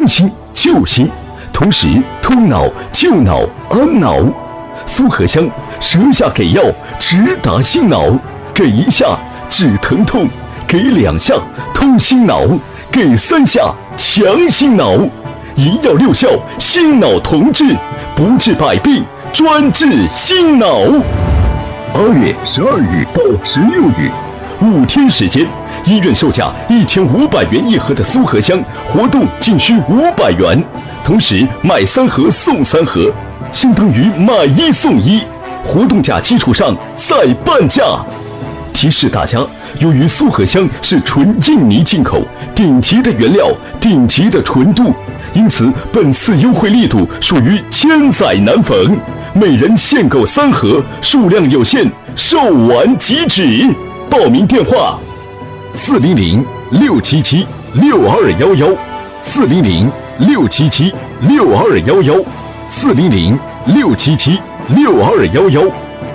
新救新，同时通脑救脑安脑。苏合香舌下给药，直达心脑，给1下止疼痛，给2下通心脑，给3下强心脑，一药6效，心脑同治，不治百病，专治心脑。2月12日到16日，5天时间，医院售价1500元1盒的苏合香活动仅需500元，同时买3盒送3盒，相当于买1送1，活动价基础上再半价。提示大家，由于苏合香是纯印尼进口，顶级的原料，顶级的纯度，因此本次优惠力度属于千载难逢，每人限购3盒，数量有限，售完即止。报名电话400-677-6211，400-677-6211，400-677-6211。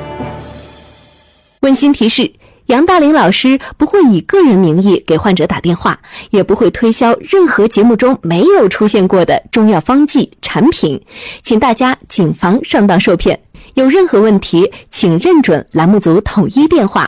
温馨提示：杨大林老师不会以个人名义给患者打电话，也不会推销任何节目中没有出现过的中药方剂产品，请大家谨防上当受骗。有任何问题，请认准栏目组统一电话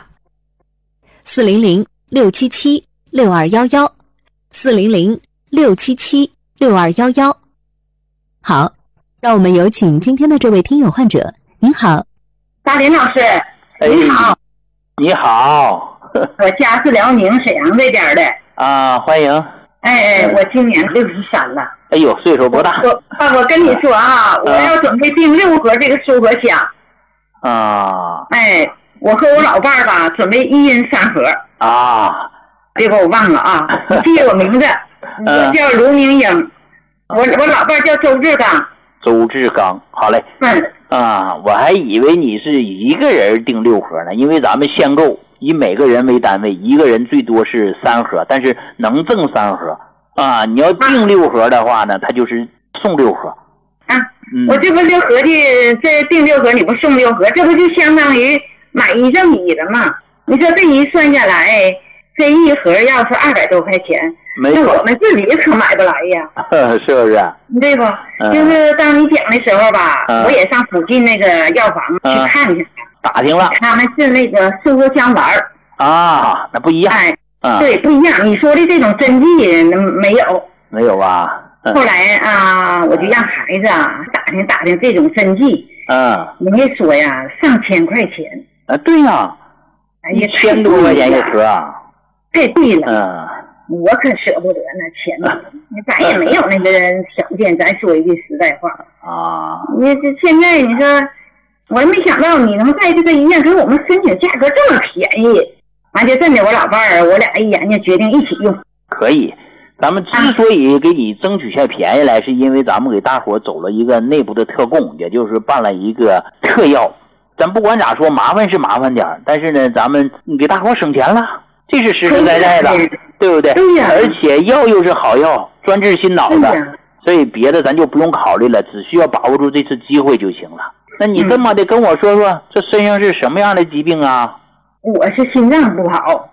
：400-677-6211，400-677-6211。好，让我们有请今天的这位听友患者。您好， 大林老师。你好。 你好。 我家是辽宁沈阳这边的啊，欢迎。 我今年63了。 哎呦，岁数不大。 我跟你说啊，我要准备订6盒这个苏合香啊。 我和我老伴儿吧，准备1人3盒啊。 别给我忘了啊，你记我名字。我叫卢明英，我老伴儿叫周志刚。 周志刚，好嘞。我还以为你是一个人订6盒呢，因为咱们限购，以每个人为单位，一个人最多是3盒，但是能赠3盒啊。你要订6盒的话呢，他就是送6盒啊。我这不6盒的，这订6盒你不送6盒，这不就相当于买1赠1了吗？你说这一算下来，这1盒要是200多块钱，那我们自己可买不来呀， 是不是？ 对不？就是当你讲的时候吧，我也上附近那个药房去看去， 打听了， 他们是那个苏合香丸啊，那不一样。 对，不一样。你说的这种针剂没有？ 没有啊。 后来啊，我就让孩子打听打听这种针剂。人家说呀，上千块钱。 对呀。1000多块钱1盒啊。 太贵了。我可舍不得那钱呢，咱也没有那个条件，咱说一句实在话啊。 你这现在你说，我也没想到你能在这个医院给我们申请价格这么便宜，完就真的我老伴儿我俩一研究决定一起用。 可以，咱们之所以给你争取下便宜来，是因为咱们给大伙走了一个内部的特供，也就是办了一个特药。咱不管咋说，麻烦是麻烦点，但是呢，咱们给大伙省钱了，这是实实在在的。对不对？ 对呀。 而且药又是好药，专治心脑的，所以别的咱就不用考虑了，只需要把握住这次机会就行了。那你这么的跟我说说，这身上是什么样的疾病啊？ 我是心脏不好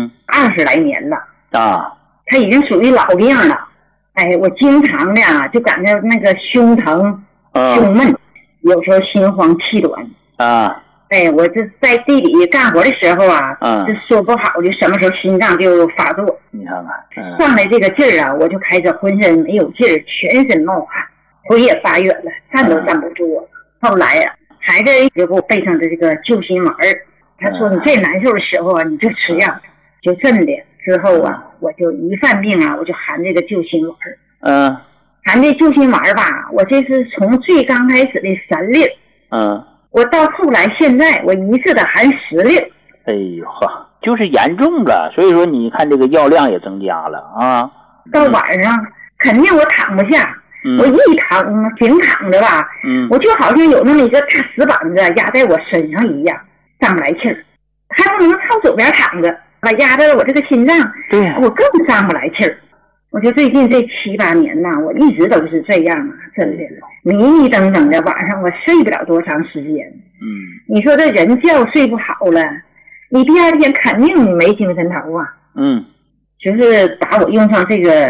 ，20来年了啊， 它已经属于老病了。我经常的就感觉那个胸疼、胸闷，有时候心慌气短啊。 我这在地里干活的时候就说不好，就什么时候心脏就发作。 你看看， 上来这个劲儿我就开始浑身没有劲儿，全身冒汗，腿也发软了，站都站不住了。后来孩子就给我备上的这个救心丸，他说你最难受的时候你就吃药，就真的。之后我就一犯病我就含这个救心丸。含这救心丸吧，我这是从最刚开始的3粒，我到后来现在我一次的含10粒。 哎呦呵，就是严重了，所以说你看这个药量也增加了啊。 到晚上肯定我躺不下，我一紧躺着吧，我就好像有那么一个大石板子压在我身上一样，上不来气儿，还不能朝左边躺着，把压在我这个心脏，我更上不来气儿。我就最近这7、8年我一直都是这样真的迷迷瞪瞪的，晚上我睡不了多长时间。你说这人觉睡不好了，你第二天肯定没精神头就是打我用上这个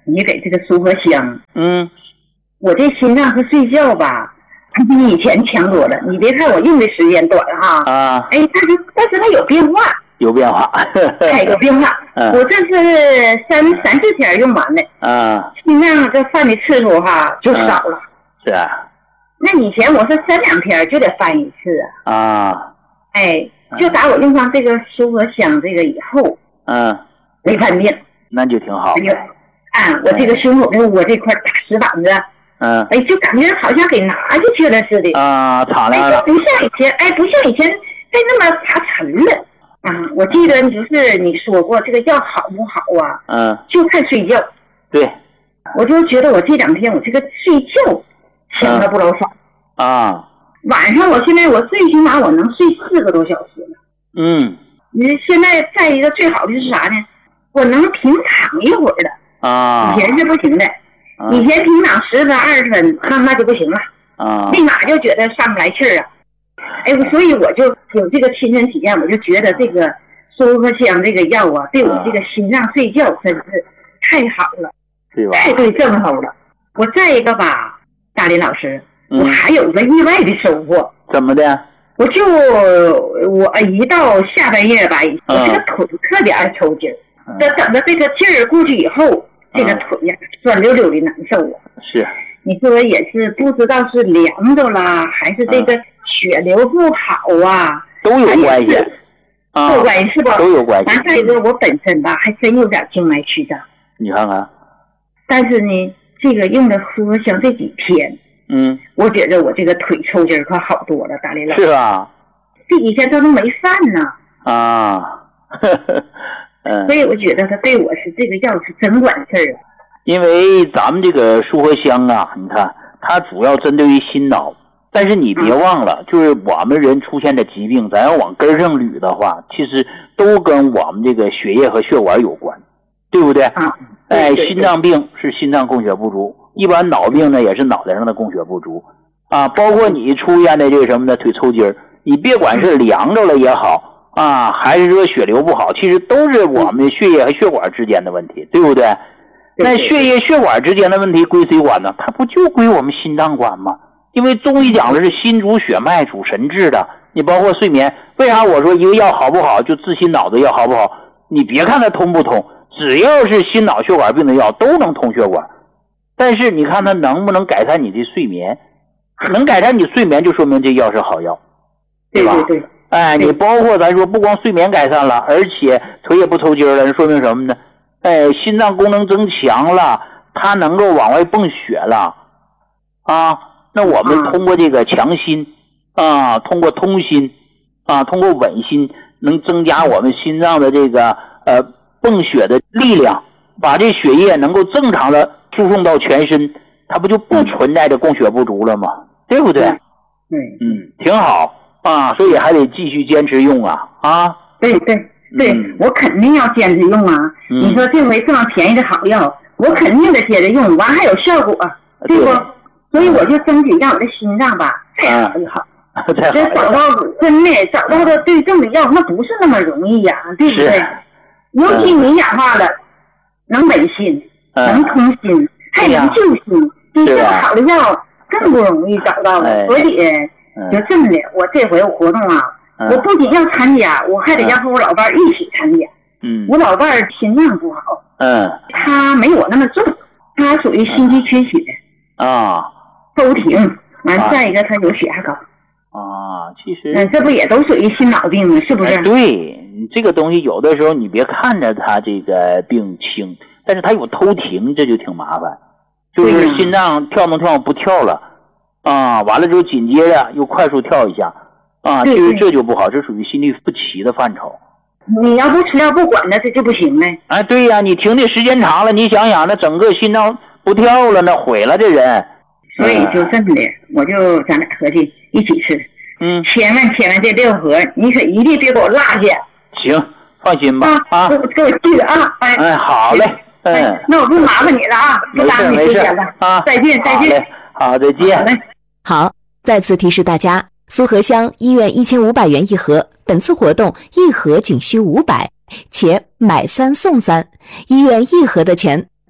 你给这个舒和香，我这心脏和睡觉吧，它比以前强多了。你别看我用的时间短哈，但是它有变化，有变化。我这是三四天用完的，心脏这犯的次数哈就少了。是啊。那以前我是3、2天就得犯一次啊。就打我用上这个舒和香这个以后，没犯病。那就挺好。我这个胸口的窝这块大石板子，就感觉好像给拿下去了似的敞亮了。不像以前再那么发沉了我记得就是你说过这个药好不好啊？就看睡觉。对，我就觉得我这2天我这个睡觉强了不老少晚上我现在我最起码我能睡4个多小时了。你现在再一个最好的是啥呢？我能平躺一会儿的。以前是不行的，以前平躺10分20分，那就不行了，立马就觉得上不来气儿所以我就有这个亲身体验，我就觉得这个舒和香这个药对我这个心脏睡觉真是太好了，对吧？太对症候了。我再一个吧，大林老师，我还有个意外的收获。怎么的？我一到下半夜吧，我这个腿特别爱抽筋儿。等着这个劲儿过去以后，这个腿呀酸溜溜的难受是，你说也是不知道是凉着了，还是这个血流不好都有关系。都有关系是吧？都有关系。再一个，我本身吧还真有点静脉曲张。你看看。但是呢，这个用的舒和香这几天，我觉得我这个腿抽筋可好多了，大林老师。是啊。这几天它都没犯呢。所以我觉得他对我是这个药是真管事儿因为咱们这个舒和香你看它主要针对于心脑，但是你别忘了，就是我们人出现的疾病，咱要往根上捋的话，其实都跟我们这个血液和血管有关，对不对？心脏病是心脏供血不足，一般脑病呢也是脑袋上的供血不足包括你出现的这个什么的腿抽筋儿，你别管是凉着了也好还是说血流不好，其实都是我们血液和血管之间的问题，对不对？那血液血管之间的问题归谁管呢？它不就归我们心脏管吗？因为中医讲的是心主血脉主神志的，你包括睡眠，为啥我说一个药好不好就治心脑的药好不好？你别看它通不通，只要是心脑血管病的药都能通血管，但是你看它能不能改善你的睡眠？能改善你睡眠就说明这药是好药，对吧？对。你包括咱说不光睡眠改善了，而且腿也不抽筋了，说明什么呢？心脏功能增强了，它能够往外泵血了那我们通过这个强心通过通心通过稳心，能增加我们心脏的这个泵血的力量，把这血液能够正常的输送到全身，它不就不存在着供血不足了吗？对不对？挺好所以还得继续坚持用对，我肯定要坚持用你说这回这么便宜的好药，我肯定得接着用，完还有效果，对不？所以我就争取让我的心脏吧再好一好。这找到真的找到的对症的药，那不是那么容易对不对？尤其你氧化了，能稳心，能通心，还能救心，比这么好的药更不容易找到了。所以就真的，我这回活动我不仅要参加，我还得要和我老伴儿一起参加。我老伴儿心脏不好，他没我那么重，他属于心肌缺血都停。完再一个他有血压高其实这不也都属于心脑病吗？是不是？对，这个东西有的时候你别看着他这个病轻，但是他有偷停，这就挺麻烦，就是心脏跳动跳不跳了完了之后紧接着又快速跳一下其实这就不好，这属于心律不齐的范畴。你要不吃药不管它，这就不行嘞。对呀，你停的时间长了，你想想，那整个心脏不跳了，那毁了这人。所以就这么的，我就咱俩合计一起吃。千万这6盒，你可一定别给我落下。行，放心吧给我记着好嘞。那我不麻烦你了不耽误你时间了再见。好，再见。 好，再次提示大家，苏和香医院1500元一盒，本次活动一盒仅需500，且买3送3，医院一盒的钱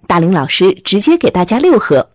大林老师直接给大家6盒。